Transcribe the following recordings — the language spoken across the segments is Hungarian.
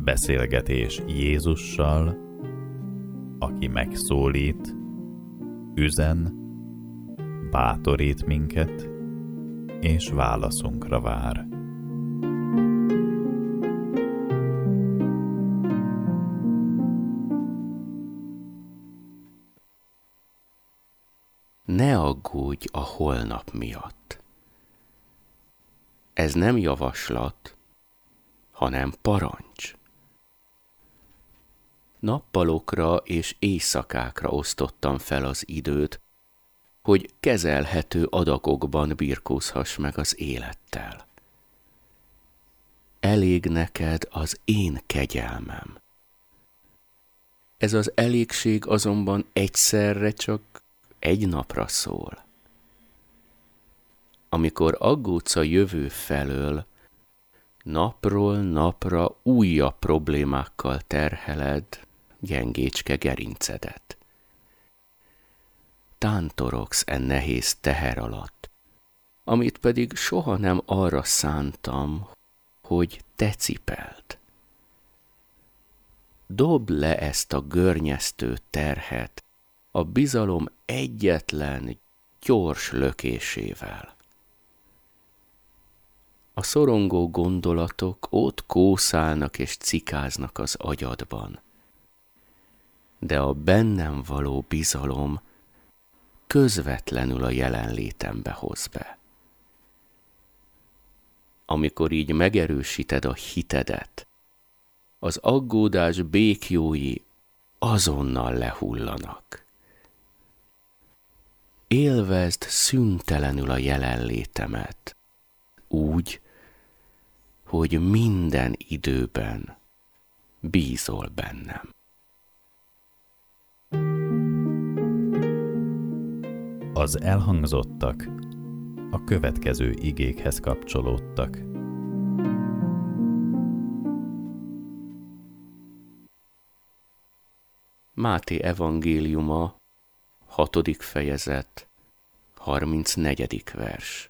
Beszélgetés Jézussal, aki megszólít, üzen, bátorít minket, és válaszunkra vár. Ne aggódj a holnap miatt. Ez nem javaslat, hanem parancs. Nappalokra és éjszakákra osztottam fel az időt, hogy kezelhető adagokban birkózhass meg az élettel. Elég neked az én kegyelmem. Ez az elégség azonban egyszerre csak egy napra szól. Amikor aggódsz a jövő felől, napról napra újabb problémákkal terheled gyengécske gerincedet. Tántorogsz nehéz teher alatt, amit pedig soha nem arra szántam, hogy te cipeld. Dobd le ezt a görnyesztő terhet a bizalom egyetlen gyors lökésével. A szorongó gondolatok ott kószálnak és cikáznak az agyadban, de a bennem való bizalom közvetlenül a jelenlétembe hoz be. Amikor így megerősíted a hitedet, az aggódás békjói azonnal lehullanak. Élvezd szüntelenül a jelenlétemet, úgy, hogy minden időben bízol bennem. Az elhangzottak a következő igékhez kapcsolódtak. Máté evangéliuma, 6. fejezet, 34. vers.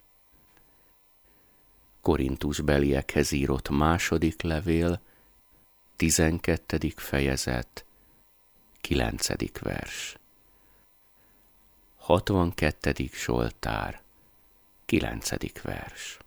Korintusbeliekhez írott 2. levél, 12. fejezet, 9. vers. 62. Zsoltár, 9. vers.